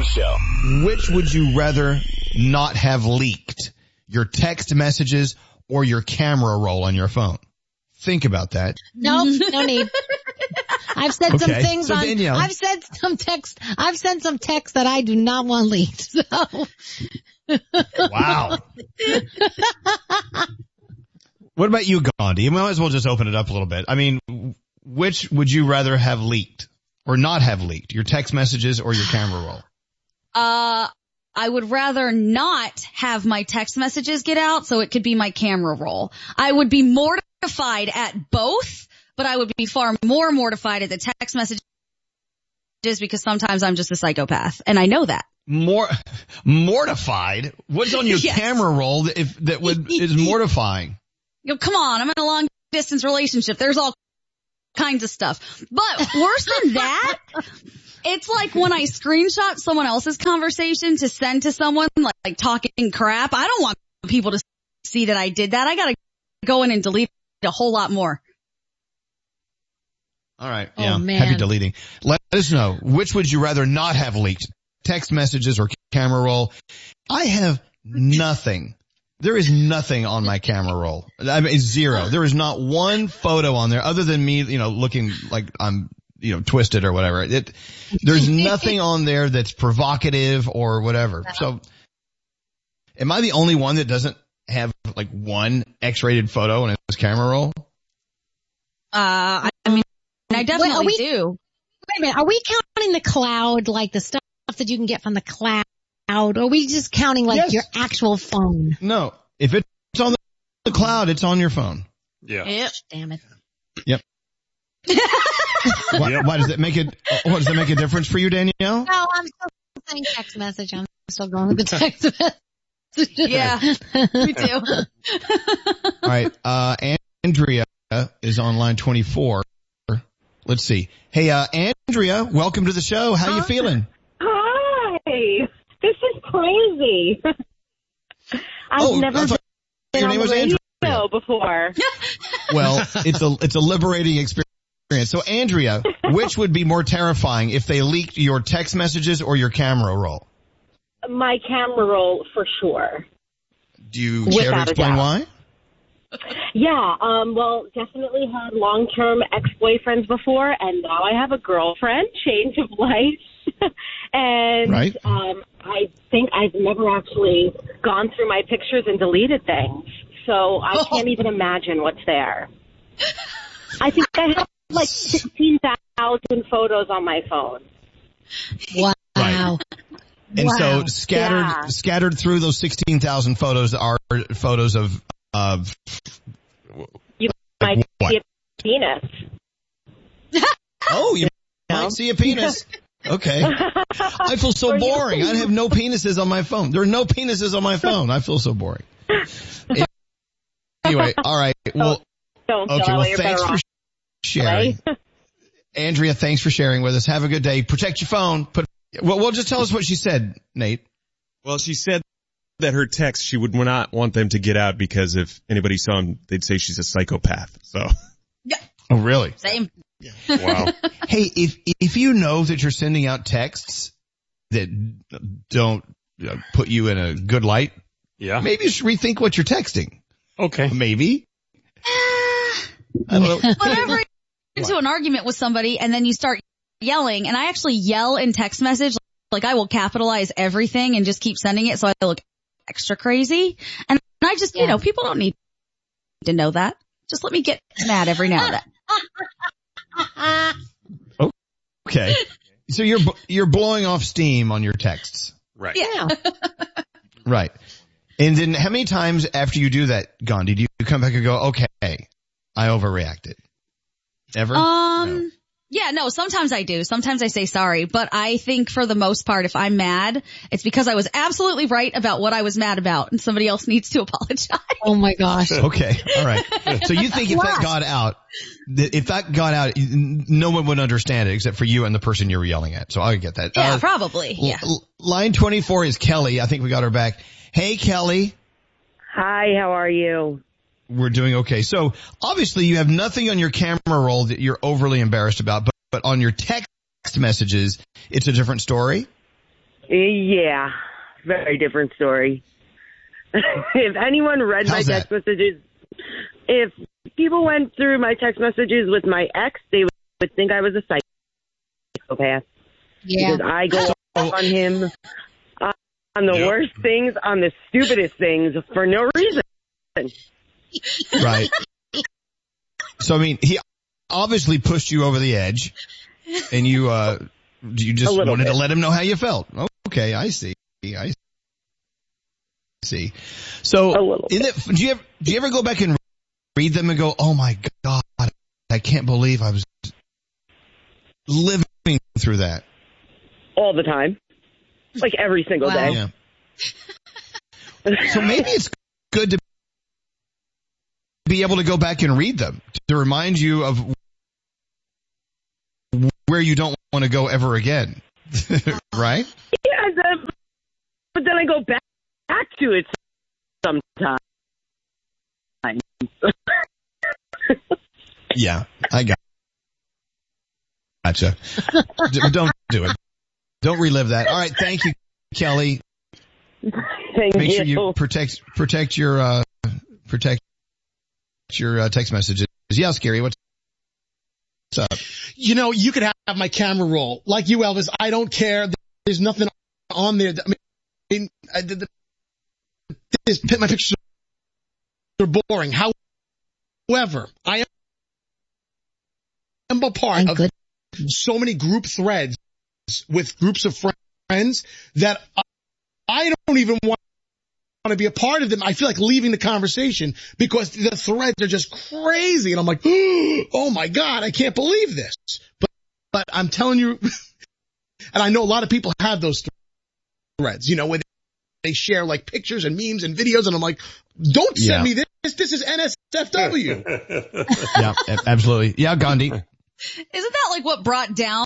James Show. Which would you rather not have leaked? Your text messages or your camera roll on your phone? Think about that. No need. I've said some things so Danielle. I've sent some text that I do not want leaked. So. Wow. What about you, Gandhi? We might as well just open it up a little bit. I mean, which would you rather have leaked or not have leaked? Your text messages or your camera roll? I would rather not have my text messages get out so it could be my camera roll. I would be mortified at both, but I would be far more mortified at the text messages because sometimes I'm just a psychopath and I know that. Mortified? What's on your camera roll is mortifying? Come on, I'm in a long distance relationship. There's all kinds of stuff. But worse than that, it's like when I screenshot someone else's conversation to send to someone like talking crap. I don't want people to see that I did that. I gotta go in and delete a whole lot more. All right. Yeah. Heavy deleting. Let us know. Which would you rather not have leaked? Text messages or camera roll? I have nothing. There is nothing on my camera roll. I mean, zero. There is not one photo on there other than me, looking like I'm, twisted or whatever. There's nothing on there that's provocative or whatever. So am I the only one that doesn't have like one X-rated photo in his camera roll? I mean, I definitely do. Wait a minute. Are we counting the cloud, like the stuff that you can get from the cloud? Or are we just counting your actual phone? No. If it's on the cloud, it's on your phone. Yeah. Yep. Damn it. Yep. Why does that make it? Does that make a difference for you, Danielle? No, I'm still saying text message. I'm still going with the text message. Yeah, me too. All right. Andrea is on line 24. Let's see. Hey, Andrea, welcome to the show. How you feeling? Hi. This is crazy. I've never been on the radio before. Well, it's a liberating experience. So, Andrea, which would be more terrifying if they leaked your text messages or your camera roll? My camera roll, for sure. Do you care to explain why? Yeah, well, definitely had long-term ex-boyfriends before, and now I have a girlfriend, change of life. And right. I think I've never actually gone through my pictures and deleted things, so I can't even imagine what's there. I think I have like 16,000 photos on my phone. Wow. Right. And so scattered through those 16,000 photos are photos of you might see a penis. Oh, you might see a penis. Okay. I feel so boring. I have no penises on my phone. There are no penises on my phone. I feel so boring. Anyway, all right. Well, thanks for sharing. Andrea, thanks for sharing with us. Have a good day. Protect your phone. Well, just tell us what she said, Nate. Well, she said that her text, she would not want them to get out because if anybody saw them, they'd say she's a psychopath. So. Yeah. Oh, really? Same. Yeah. Wow. Hey, if you know that you're sending out texts that don't put you in a good light, maybe you should rethink what you're texting. Okay. Maybe. I don't know. Whenever you get into an argument with somebody and then you start yelling, and I actually yell in text message, like I will capitalize everything and just keep sending it so I look extra crazy. And I just, people don't need to know that. Just let me get mad every now and then. Okay. So you're blowing off steam on your texts. Right. Yeah. Right. And then how many times after you do that, Gandhi, do you come back and go, okay, I overreacted? Ever? No. Yeah, no, sometimes I do. Sometimes I say sorry, but I think for the most part, if I'm mad, it's because I was absolutely right about what I was mad about and somebody else needs to apologize. Oh my gosh. Okay. All right. So you think if that got out, no one would understand it except for you and the person you were yelling at. So I get that. Yeah, probably. Yeah. Line 24 is Kelly. I think we got her back. Hey, Kelly. Hi, how are you? We're doing okay. So obviously you have nothing on your camera roll that you're overly embarrassed about, but on your text messages, it's a different story. Yeah, very different story. If anyone read my text messages, if people went through my text messages with my ex, they would think I was a psychopath. Yeah. Because I go on him on the worst things, on the stupidest things for no reason. Right. So, I mean, he obviously pushed you over the edge, and you just wanted to let him know how you felt. Okay, I see. So, do you ever go back and read them and go, oh my God, I can't believe I was living through that? All the time. Like every single day. Yeah. So maybe it's good to be able to go back and read them to remind you of where you don't want to go ever again. Right? Yeah, but then I go back to it sometimes. Yeah, I gotcha. Don't do it. Don't relive that. All right, thank you, Kelly. Make sure you protect your text messages. Yeah, Scary, what's up? You know, you could have my camera roll. Like you, Elvis, I don't care. There's nothing on there. I mean, my pictures are boring. However, I am a part of so many group threads with groups of friends that I don't even want to be a part of them. I feel like leaving the conversation because the threads are just crazy. And I'm like, oh my God, I can't believe this. But I'm telling you, and I know a lot of people have those threads, you know, where they share like pictures and memes and videos. And I'm like, don't send me this. This is NSFW. Yeah, absolutely. Yeah, Gandhi. Isn't that like what brought down?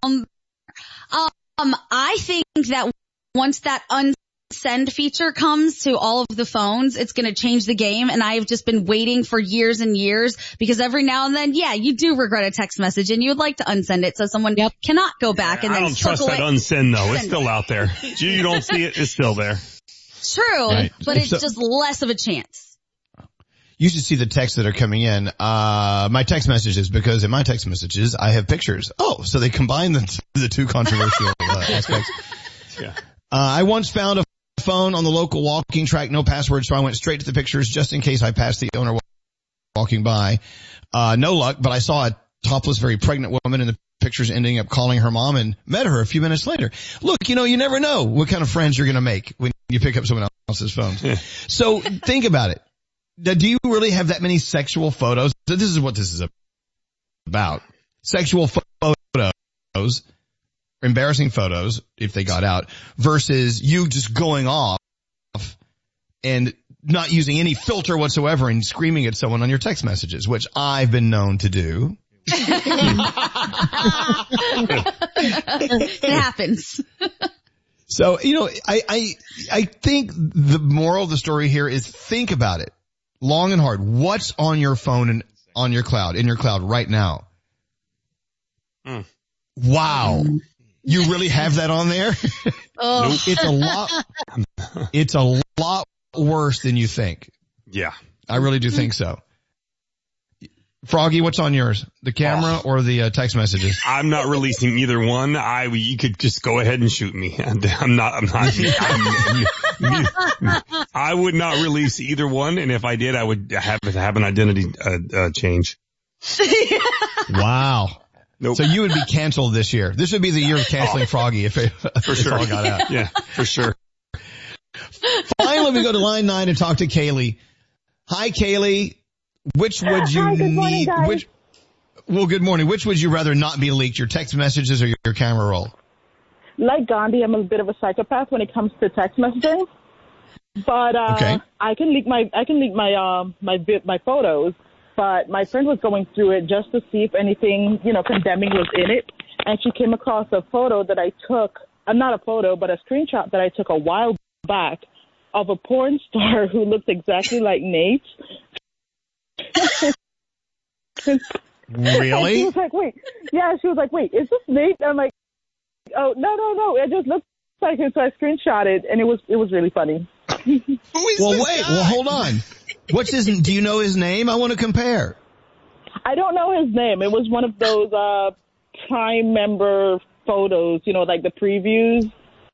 I think that once that unsend feature comes to all of the phones, it's going to change the game. And I've just been waiting for years and years because every now and then, you do regret a text message and you would like to unsend it so someone cannot go back and then I don't trust that unsend though. It's still out there. You don't see it. It's still there. True, right. But it's just less of a chance. You should see the texts that are coming in. My text messages, because in my text messages, I have pictures. Oh, so they combine the two controversial aspects. Yeah. I once found a phone on the local walking track, no password, so I went straight to the pictures just in case I passed the owner walking by. No luck, but I saw a topless, very pregnant woman in the pictures ending up calling her mom and met her a few minutes later. Look, you know, you never know what kind of friends you're going to make when you pick up someone else's phone. So think about it. Do you really have that many sexual photos? So this is what this is about. Sexual photos, embarrassing photos, if they got out, versus you just going off and not using any filter whatsoever and screaming at someone on your text messages, which I've been known to do. It happens. So, you know, I think the moral of the story here is think about it. Long and hard. What's on your phone and on your cloud, in your cloud right now? Wow. You really have that on there? Oh. It's a lot worse than you think. Yeah. I really do think so. Froggy, what's on yours? The camera or the text messages? I'm not releasing either one. You could just go ahead and shoot me. I would not release either one. And if I did, I would have an identity, change. Wow. Nope. So you would be canceled this year. This would be the year of canceling Froggy if it all got out. Yeah, for sure. Finally, we go to line 9 and talk to Kaylee. Hi, Kaylee. Which would you Hi, good morning, need? guys. Good morning. Which would you rather not be leaked? Your text messages or your camera roll? Like Gandhi, I'm a bit of a psychopath when it comes to text messaging. But okay. I can leak my photos. But my friend was going through it just to see if anything, condemning was in it, and she came across a photo that I took. Not a photo, but a screenshot that I took a while back of a porn star who looked exactly like Nate. Really? She was like, wait. Yeah, she was like, wait, is this Nate? I'm like, oh, no. It just looks second, so I screenshot it, and it was really funny. Well, hold on. What's his? Do you know his name? I want to compare. I don't know his name. It was one of those Prime member photos, like the previews.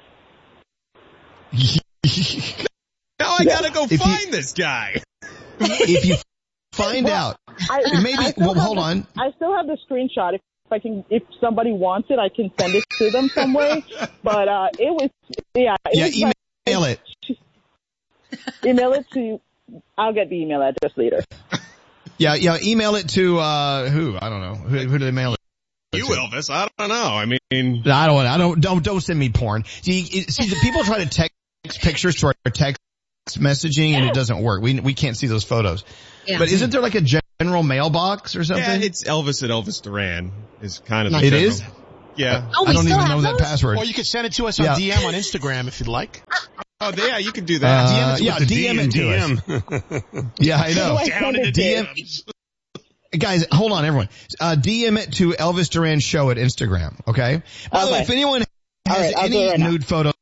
Now I gotta go find this guy. If you find out, hold on. I still have the screenshot. If somebody wants it, I can send it to them some way. But it was. Email it. Email it to. I'll get the email address later. Yeah. Email it to who? I don't know. Who do they mail it? You, Elvis. I don't know. I mean, don't send me porn. See, the people try to text pictures to our text messaging and it doesn't work. We can't see those photos. Yeah. But isn't there like a general mailbox or something? Yeah, it's Elvis at Elvis Duran is kind of the It general. is? Yeah. Oh, I don't even know that password. Or you could send it to us on DM on Instagram if you'd like. Oh, yeah, you can do that. DM it to us. Yeah, I know. Down in the DMs. Guys, hold on, everyone. DM it to Elvis Duran Show at Instagram, okay? By the way, if anyone has any nude photos,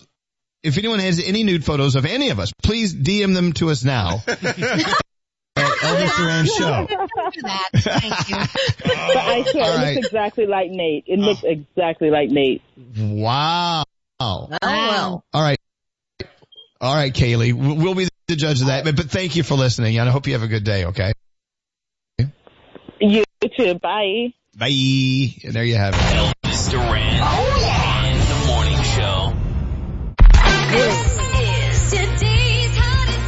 of any of us, please DM them to us now. Elvis Duran Show. Thank you. But I swear, it looks exactly like Nate. It looks exactly like Nate. Wow. Oh, well. All right, Kaylee. We'll be the judge of that. But thank you for listening, and I hope you have a good day, okay? You too. Bye. Bye. And there you have it. Elvis Duran. Oh, yeah. And the morning show. This is today's hottest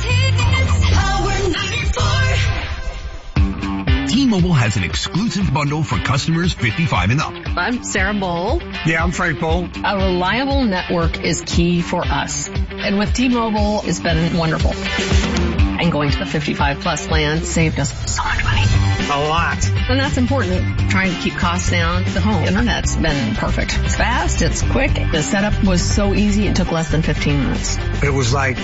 hits, Power 94. T-Mobile has an exclusive bundle for customers 55 and up. I'm Sarah Bowl. Yeah, I'm Frank Bowl. A reliable network is key for us. And with T-Mobile, it's been wonderful. And going to the 55 plus plan saved us so much money. A lot. And that's important. Trying to keep costs down. The home internet's been perfect. It's fast. It's quick. The setup was so easy. It took less than 15 minutes. It was like,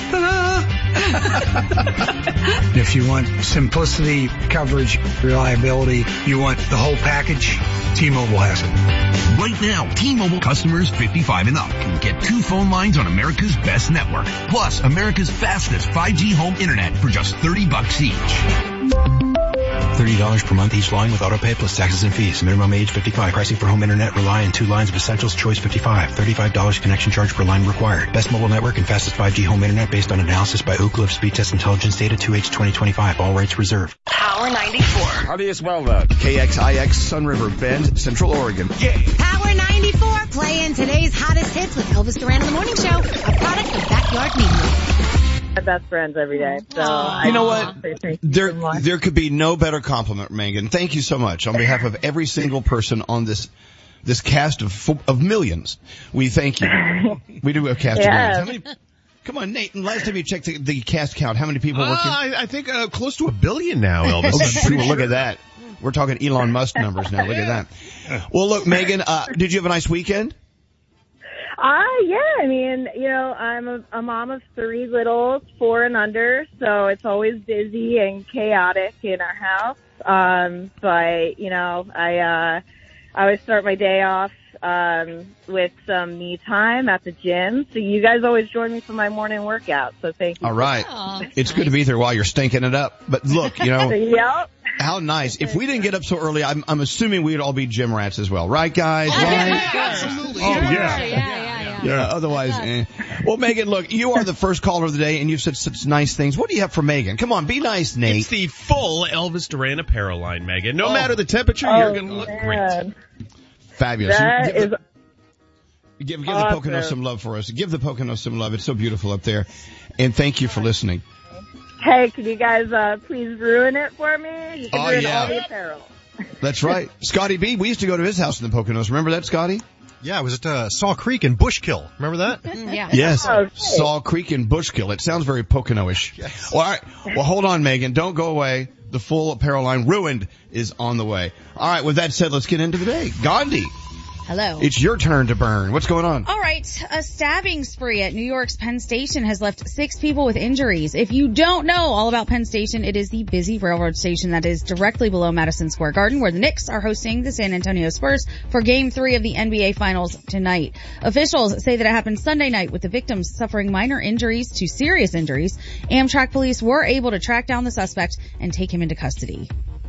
if you want simplicity, coverage, reliability, you want the whole package, T-Mobile has it. Right now, T-Mobile customers 55 and up can get 2 phone lines on America's best network, plus America's fastest 5G home internet for just $30 each. $30 per month each line with autopay plus taxes and fees. Minimum age 55. Pricing for home internet rely on 2 lines of Essentials Choice 55. $35 connection charge per line required. Best mobile network and fastest 5G home internet based on analysis by Ookla of Speed Test Intelligence data 2H 2025. All rates reserved. Power 94. How do you spell that? KXIX Sun River Bend, Central Oregon. Yeah. Power 94 playing today's hottest hits with Elvis Duran in the Morning Show, a product of Backyard Media. My best friends every day. So you know what? There could be no better compliment, Megan. Thank you so much. On behalf of every single person on this cast of millions, we thank you. We do have a cast of millions. How many? Come on, Nate. Last time you checked the cast count, how many people working? I think close to 1 billion now, Elvis. Look at that. We're talking Elon Musk numbers now. Look at that. Well, look, Megan, did you have a nice weekend? Yeah, I mean, I'm a mom of 3 littles, 4 and under, so it's always busy and chaotic in our house. But, I always start my day off, with some me time at the gym. So you guys always join me for my morning workout. So thank you. All right. It's good to be there while you're stinking it up. But look, Yep. How nice. If we didn't get up so early, I'm assuming we'd all be gym rats as well. Right, guys? Right? Absolutely. Oh, Yeah. Otherwise, Well, Megan, look, you are the first caller of the day, and you've said such nice things. What do you have for Megan? Come on, be nice, Nate. It's the full Elvis Duran apparel line, Megan. No matter the temperature, you're going to look great. Fabulous. Give awesome. the Poconos some love for us. Give the Poconos some love. It's so beautiful up there. And thank you for listening. Hey, can you guys please ruin it for me? You can ruin all the apparel. That's right. Scotty B, we used to go to his house in the Poconos. Remember that, Scotty? Yeah, it was at Saw Creek in Bushkill. Remember that? Yeah. Yes. Saw Creek in Bushkill. It sounds very Pocono-ish. Yes. Well, all right. Well, hold on, Megan. Don't go away. The full apparel line, Ruined, is on the way. All right. With that said, let's get into the day. Gandhi. Hello. It's your turn to burn. What's going on? All right. A stabbing spree at New York's Penn Station has left 6 people with injuries. If you don't know all about Penn Station, it is the busy railroad station that is directly below Madison Square Garden, where the Knicks are hosting the San Antonio Spurs for Game 3 of the NBA Finals tonight. Officials say that it happened Sunday night, with the victims suffering minor injuries to serious injuries. Amtrak police were able to track down the suspect and take him into custody.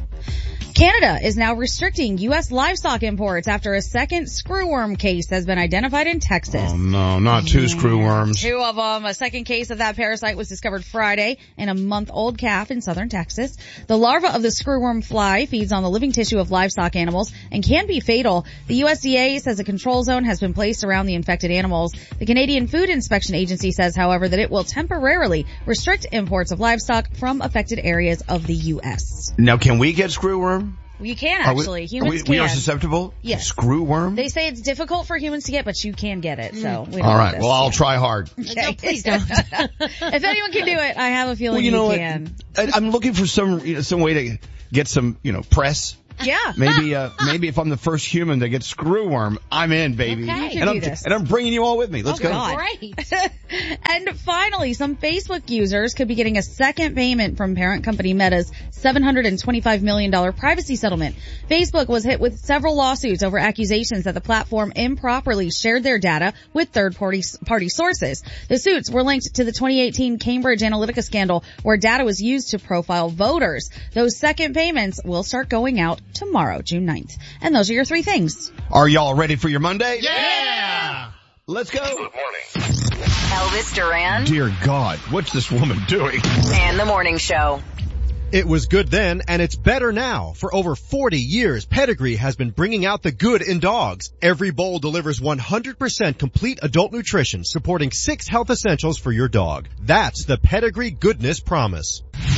Canada is now restricting U.S. livestock imports after a second screwworm case has been identified in Texas. Oh no, not 2 screwworms. 2 of them. A second case of that parasite was discovered Friday in a month-old calf in southern Texas. The larva of the screwworm fly feeds on the living tissue of livestock animals and can be fatal. The USDA says a control zone has been placed around the infected animals. The Canadian Food Inspection Agency says, however, that it will temporarily restrict imports of livestock from affected areas of the U.S. Now, can we get screwworm? You can actually. Humans can. We are susceptible? Yes. Screwworm? They say it's difficult for humans to get, but you can get it. So we don't All right. know this. Well, I'll try hard. Okay. No, please don't. If anyone can do it, I have a feeling Well, you know can. I'm looking for some way to get some, press. Yeah. Maybe if I'm the first human to get screwworm, I'm in, baby. Okay. You can do this. And I'm bringing you all with me. Let's go. God. Great. And finally, some Facebook users could be getting a second payment from parent company Meta's $725 million privacy settlement. Facebook was hit with several lawsuits over accusations that the platform improperly shared their data with third-party sources. The suits were linked to the 2018 Cambridge Analytica scandal, where data was used to profile voters. Those second payments will start going out tomorrow, June 9th. And those are your 3 things. Are y'all ready for your Monday? Yeah! Let's go. Good morning. Elvis Duran Dear God, what's this woman doing? and the Morning Show. It was good then, and it's better now. For over 40 years, Pedigree has been bringing out the good in dogs. Every bowl delivers 100% complete adult nutrition, supporting 6 health essentials for your dog. That's the Pedigree Goodness Promise.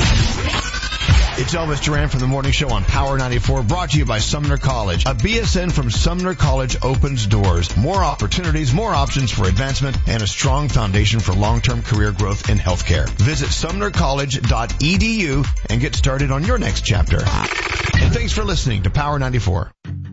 It's Elvis Duran from the Morning Show on Power 94, brought to you by Sumner College. A BSN from Sumner College opens doors. More opportunities, more options for advancement, and a strong foundation for long-term career growth in healthcare. Visit sumnercollege.edu and get started on your next chapter. And thanks for listening to Power 94.